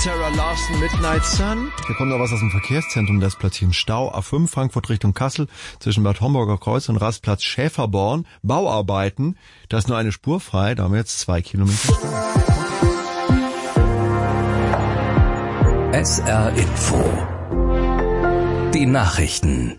Sarah Larson, Midnight Sun. Hier kommt noch was aus dem Verkehrszentrum, das ist plötzlich ein Stau. A5 Frankfurt Richtung Kassel zwischen Bad Homburger Kreuz und Rastplatz Schäferborn. Bauarbeiten, da ist nur eine Spur frei, da haben wir jetzt 2 Kilometer Stau. SR Info. Die Nachrichten.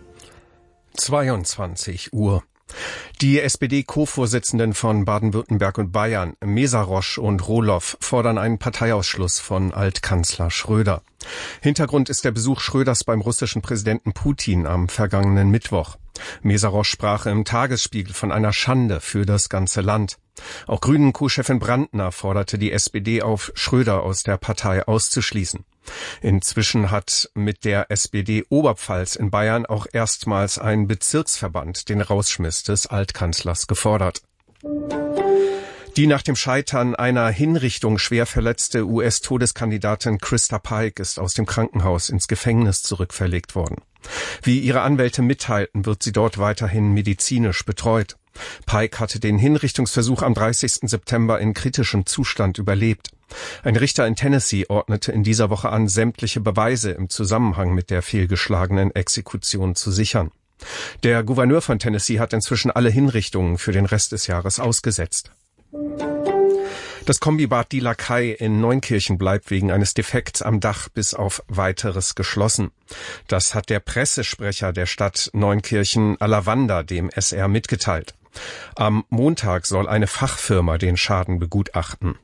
22 Uhr. Die SPD-Co-Vorsitzenden von Baden-Württemberg und Bayern, Mesarosch und Rohloff, fordern einen Parteiausschluss von Altkanzler Schröder. Hintergrund ist der Besuch Schröders beim russischen Präsidenten Putin am vergangenen Mittwoch. Mesarosch sprach im Tagesspiegel von einer Schande für das ganze Land. Auch Grünen-Co-Chefin Brandner forderte die SPD auf, Schröder aus der Partei auszuschließen. Inzwischen hat mit der SPD Oberpfalz in Bayern auch erstmals ein Bezirksverband den Rausschmiss des Altkanzlers gefordert. Die nach dem Scheitern einer Hinrichtung schwer verletzte US-Todeskandidatin Krista Pike ist aus dem Krankenhaus ins Gefängnis zurückverlegt worden. Wie ihre Anwälte mitteilten, wird sie dort weiterhin medizinisch betreut. Pike hatte den Hinrichtungsversuch am 30. September in kritischem Zustand überlebt. Ein Richter in Tennessee ordnete in dieser Woche an, sämtliche Beweise im Zusammenhang mit der fehlgeschlagenen Exekution zu sichern. Der Gouverneur von Tennessee hat inzwischen alle Hinrichtungen für den Rest des Jahres ausgesetzt. Das Kombibad Die Lakai in Neunkirchen bleibt wegen eines Defekts am Dach bis auf Weiteres geschlossen. Das hat der Pressesprecher der Stadt Neunkirchen Alavanda dem SR mitgeteilt. Am Montag soll eine Fachfirma den Schaden begutachten.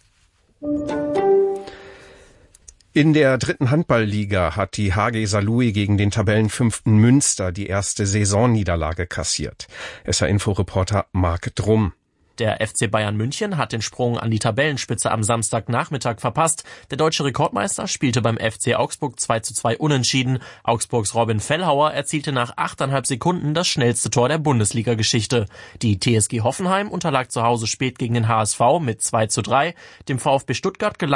In der 3. Handballliga hat die HG Saarlouis gegen den Tabellenfünften Münster die erste Saisonniederlage kassiert. SR-Info-Reporter Marc Drum. Der FC Bayern München hat den Sprung an die Tabellenspitze am Samstagnachmittag verpasst. Der deutsche Rekordmeister spielte beim FC Augsburg 2:2 unentschieden. Augsburgs Robin Fellhauer erzielte nach 8,5 Sekunden das schnellste Tor der Bundesliga-Geschichte. Die TSG Hoffenheim unterlag zu Hause spät gegen den HSV mit 2:3. Dem VfB Stuttgart gelang